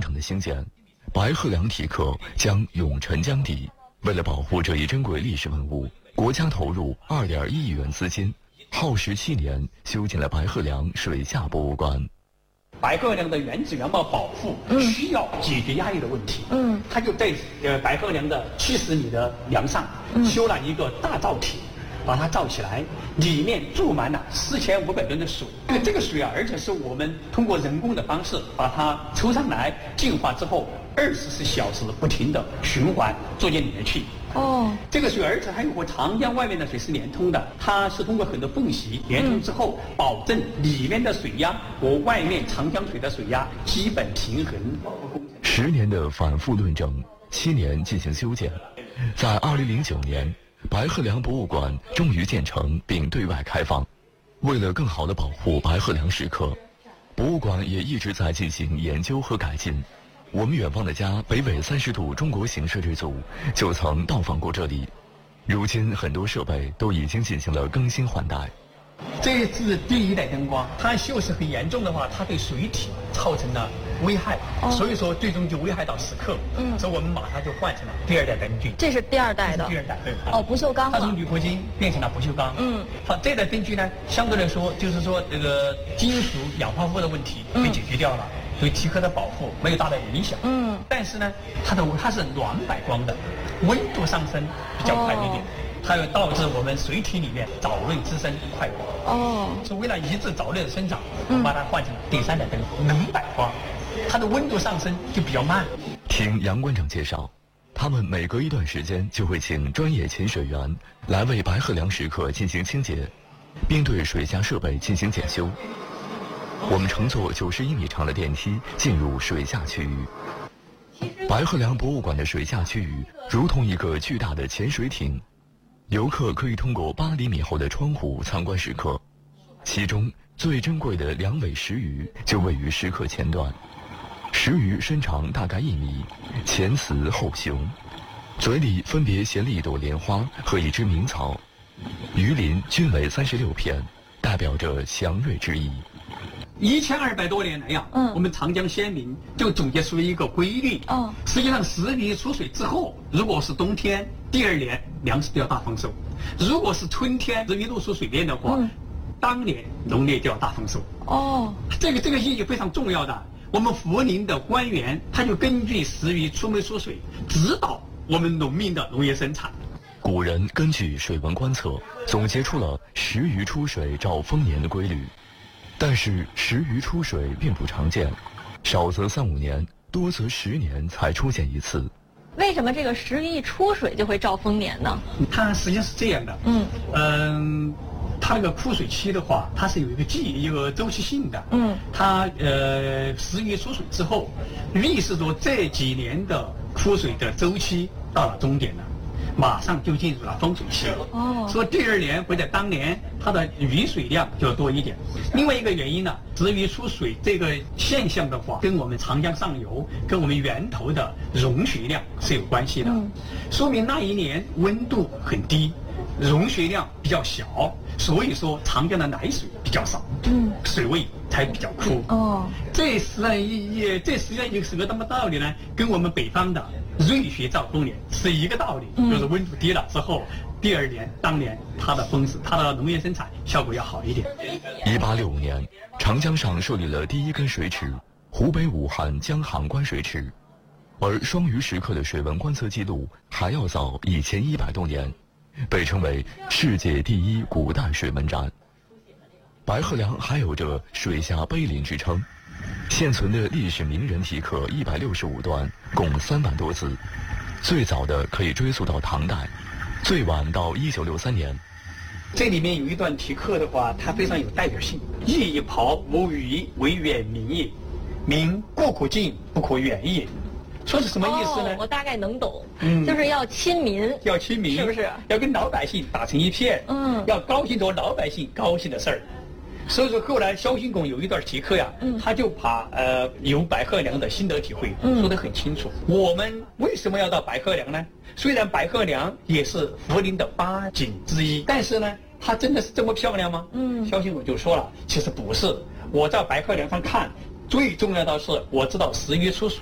城的兴建，白鹤梁题刻将永沉江底。为了保护这一珍贵历史文物，国家投入2.1亿元资金，耗时7年修建了白鹤梁水下博物馆。 白鹤梁的原址原貌保护需要解决压力的问题。他就在白鹤梁的70米的梁上修了一个大造体，把它造起来，里面注满了4500吨的水。这个水啊，而且是我们通过人工的方式把它抽上来，净化之后24小时不停的循环做进里面去。这个水而且还有和长江外面的水是连通的，它是通过很多缝隙连通之后，保证里面的水压和外面长江水的水压基本平衡。 10年的反复论证，7年进行修建，在2009年，白鹤梁博物馆终于建成并对外开放。为了更好地保护白鹤梁石刻，博物馆也一直在进行研究和改进。我们远方的家北纬30度中国行摄制组就曾到访过这里，如今很多设备都已经进行了更新换代。 这是第一代灯光，它锈蚀很严重的话，它对水体造成了危害，所以说最终就危害到石刻。所以我们马上就换成了第2代灯具。 这是第2代的。 第2代，对。 不锈钢了。 它从铝合金变成了不锈钢。好，这代灯具呢，相对来说就是说这个金属氧化物的问题被解决掉了，对题刻的保护没有大的影响。但是呢，它是暖白光的，温度上升比较快一点。它会导致我们水体里面藻类滋生快光。是为了抑制藻类的生长，把它换成了第3代灯冷白光，它的温度上升就比较慢。 听杨馆长介绍，他们每隔一段时间就会请专业潜水员来为白鹤梁石刻进行清洁，并对水下设备进行检修。我们乘坐91米长的电梯进入水下区域。白鹤梁博物馆的水下区域如同一个巨大的潜水艇，游客可以通过8厘米厚的窗户参观石刻，其中最珍贵的2尾石鱼就位于石刻前段。石鱼身长大概1米，前雌后雄，嘴里分别衔了一朵莲花和一只鸣草，鱼鳞均为36片，代表着祥瑞之意。 1200多年来呀，我们长江先民就总结出一个规律。实际上石鱼出水之后，如果是冬天，第2年粮食就要大丰收；如果是春天石鱼露出水面的话，当年农业就要大丰收。这个意义非常重要的。我们涪陵的官员他就根据石鱼出没出水，指导我们农民的农业生产。 古人根据水文观测，总结出了石鱼出水兆丰年的规律。但是石鱼出水并不常见，少则3-5年，多则10年才出现一次。 为什么这个石鱼一出水就会兆丰年呢？ 它实际上是这样的。它那个枯水期的话，它是有一个周期性的。它石鱼出水之后，预示着这几年的枯水的周期到了终点了，马上就进入了丰水期。所以第2年或者当年它的雨水量就要多一点。另外一个原因呢，石鱼出水这个现象的话，跟我们长江上游跟我们源头的融水量是有关系的。说明那一年温度很低，融水量比较小，所以说长江的奶水比较少，水位才比较枯。这实际上是个什么道理呢？跟我们北方的瑞雪兆丰年是一个道理，就是温度低了之后，第2年当年它的农业生产效果要好一点。 1865年，长江上设立了第1根水池——湖北武汉江杭关水池，而双鱼石刻的水文观测记录还要早1100多年，被称为世界第1古代水文展。白鹤梁还有着水下碑林之称，现存的历史名人题刻165段，共3万多字，最早的可以追溯到唐代，最晚到1963年。 这里面有一段题刻的话，它非常有代表性：一袍无鱼，为远民也；民过可近，不可远也。说是什么意思呢？ 我大概能懂，就是要亲民， 要亲民， 是不是？ 要跟老百姓打成一片，要高兴着老百姓高兴的事儿。所以说后来萧兴公有一段题刻呀，他就把有白鹤梁的心得体会说得很清楚。我们为什么要到白鹤梁呢？虽然白鹤梁也是涪陵的8景之一，但是呢，它真的是这么漂亮吗？萧兴公就说了，其实不是。我在白鹤梁上看，最重要的是我知道石鱼出水。